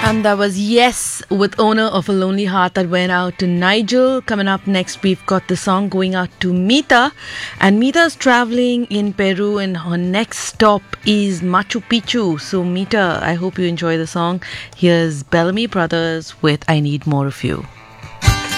And that was Yes with Owner of a Lonely Heart that went out to Nigel. Coming up next, we've got the song going out to Meeta. And Meeta's traveling in Peru and her next stop is Machu Picchu. So Meeta, I hope you enjoy the song. Here's Bellamy Brothers with I Need More of You.